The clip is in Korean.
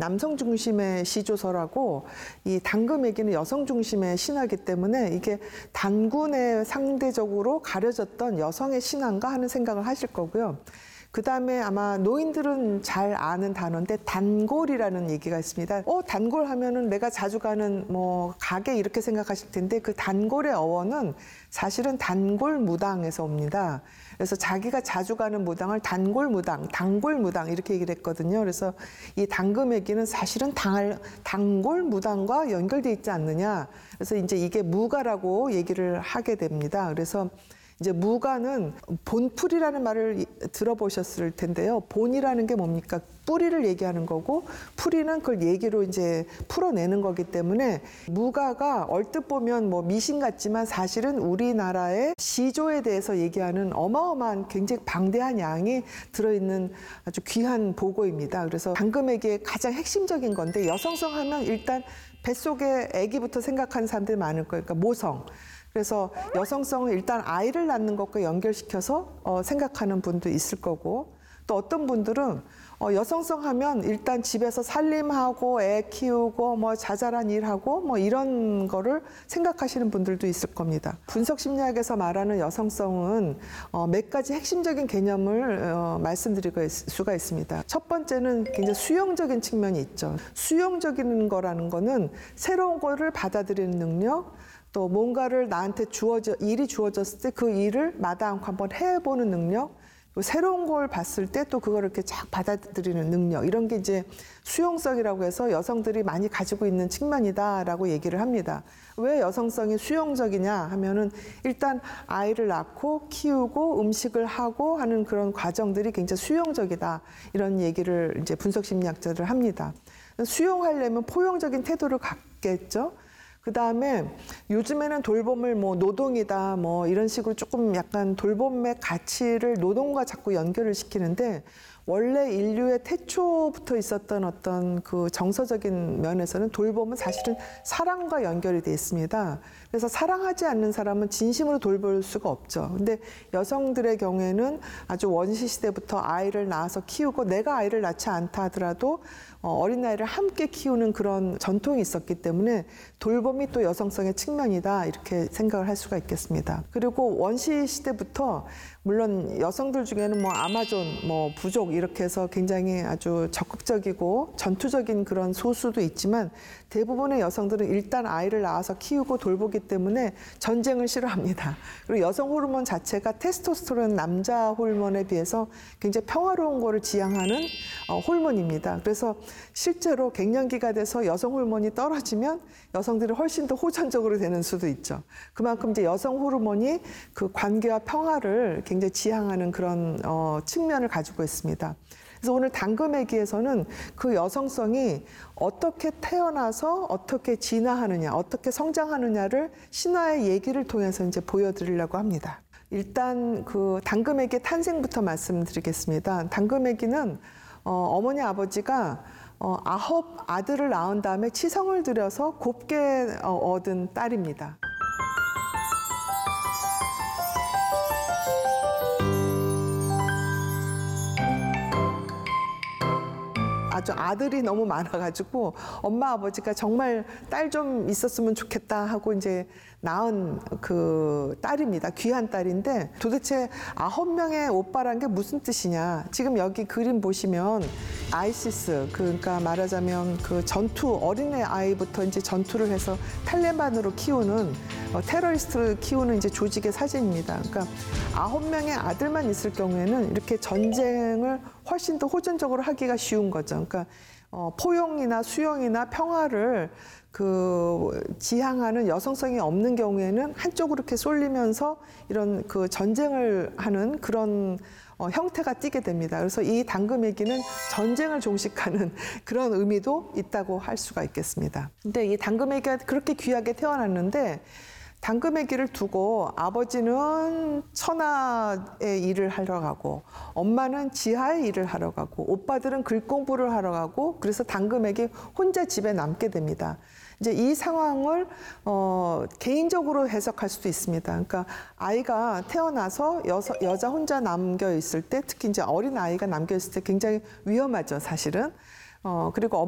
남성 중심의 시조서라고 이 당금애기는 여성 중심의 신화이기 때문에 이게 단군에 상대적으로 가려졌던 여성의 신화인가 하는 생각을 하실 거고요. 그 다음에 아마 노인들은 잘 아는 단어인데 단골이라는 얘기가 있습니다. 단골 하면은 내가 자주 가는 뭐 가게 이렇게 생각하실 텐데 그 단골의 어원은 사실은 단골무당에서 옵니다. 그래서 자기가 자주 가는 무당을 단골무당, 단골무당 이렇게 얘기를 했거든요. 그래서 이 당금애기는 사실은 단골무당과 연결돼 있지 않느냐. 그래서 이제 이게 무가라고 얘기를 하게 됩니다. 그래서 이제 무가는 본풀이라는 말을 들어보셨을 텐데요. 본이라는 게 뭡니까? 뿌리를 얘기하는 거고 풀이는 그걸 얘기로 이제 풀어내는 거기 때문에 무가가 얼뜻 보면 뭐 미신 같지만 사실은 우리나라의 시조에 대해서 얘기하는 어마어마한 굉장히 방대한 양이 들어있는 아주 귀한 보고입니다. 그래서 당금애기의 가장 핵심적인 건데 여성성 하면 일단 뱃속에 아기부터 생각하는 사람들이 많을 거예요. 그러니까 모성. 그래서 여성성은 일단 아이를 낳는 것과 연결시켜서 생각하는 분도 있을 거고 또 어떤 분들은 여성성 하면 일단 집에서 살림하고 애 키우고 뭐 자잘한 일하고 뭐 이런 거를 생각하시는 분들도 있을 겁니다. 분석 심리학에서 말하는 여성성은 몇 가지 핵심적인 개념을 말씀드릴 수가 있습니다. 첫 번째는 굉장히 수용적인 측면이 있죠. 수용적인 거라는 거는 새로운 거를 받아들이는 능력, 또 뭔가를 나한테 일이 주어졌을 때 그 일을 마다 않고 한번 해보는 능력, 새로운 걸 봤을 때 또 그걸 이렇게 쫙 받아들이는 능력, 이런 게 이제 수용성이라고 해서 여성들이 많이 가지고 있는 측면이다라고 얘기를 합니다. 왜 여성성이 수용적이냐 하면은 일단 아이를 낳고 키우고 음식을 하고 하는 그런 과정들이 굉장히 수용적이다. 이런 얘기를 이제 분석 심리학자들 합니다. 수용하려면 포용적인 태도를 갖겠죠. 그 다음에 요즘에는 돌봄을 뭐 노동이다 뭐 이런 식으로 조금 약간 돌봄의 가치를 노동과 자꾸 연결을 시키는데 원래 인류의 태초부터 있었던 어떤 그 정서적인 면에서는 돌봄은 사실은 사랑과 연결이 돼 있습니다. 그래서 사랑하지 않는 사람은 진심으로 돌볼 수가 없죠. 근데 여성들의 경우에는 아주 원시 시대부터 아이를 낳아서 키우고 내가 아이를 낳지 않다 하더라도 어린아이를 함께 키우는 그런 전통이 있었기 때문에 돌봄이 또 여성성의 측면이다 이렇게 생각을 할 수가 있겠습니다. 그리고 원시 시대부터 물론 여성들 중에는 뭐 아마존, 뭐 부족 이렇게 해서 굉장히 아주 적극적이고 전투적인 그런 소수도 있지만 대부분의 여성들은 일단 아이를 낳아서 키우고 돌보기 때문에 전쟁을 싫어합니다. 그리고 여성 호르몬 자체가 테스토스테론 남자 호르몬에 비해서 굉장히 평화로운 거를 지향하는 호르몬입니다. 그래서 실제로 갱년기가 돼서 여성 호르몬이 떨어지면 여성들이 훨씬 더 호전적으로 되는 수도 있죠. 그만큼 이제 여성 호르몬이 그 관계와 평화를 굉장히 지향하는 그런 측면을 가지고 있습니다. 그래서 오늘 당금애기에서는 그 여성성이 어떻게 태어나서 어떻게 진화하느냐, 어떻게 성장하느냐를 신화의 얘기를 통해서 이제 보여드리려고 합니다. 일단 그 당금애기의 탄생부터 말씀드리겠습니다. 당금애기는 어머니 아버지가 9 아들을 낳은 다음에 치성을 들여서 곱게 얻은 딸입니다. 아주 아들이 너무 많아가지고 엄마 아버지가 정말 딸 좀 있었으면 좋겠다 하고 이제 낳은 그 딸입니다. 귀한 딸인데 도대체 9명의 오빠란 게 무슨 뜻이냐. 지금 여기 그림 보시면 아이시스, 그러니까 말하자면 그 전투, 어린애 아이부터 이제 전투를 해서 탈레반으로 키우는 테러리스트를 키우는 이제 조직의 사진입니다. 그러니까 9명의 아들만 있을 경우에는 이렇게 전쟁을 훨씬 더 호전적으로 하기가 쉬운 거죠. 그러니까 포용이나 수용이나 평화를 지향하는 여성성이 없는 경우에는 한쪽으로 이렇게 쏠리면서 이런 그 전쟁을 하는 그런 형태가 띠게 됩니다. 그래서 이 당금애기는 전쟁을 종식하는 그런 의미도 있다고 할 수가 있겠습니다. 근데 이 당금애기가 그렇게 귀하게 태어났는데 당금애기를 두고 아버지는 천하의 일을 하러 가고 엄마는 지하의 일을 하러 가고 오빠들은 글 공부를 하러 가고 그래서 당금애기 혼자 집에 남게 됩니다. 이제 이 상황을 개인적으로 해석할 수도 있습니다. 그러니까 아이가 태어나서 여자 혼자 남겨 있을 때 특히 이제 어린 아이가 남겨 있을 때 굉장히 위험하죠, 사실은. 그리고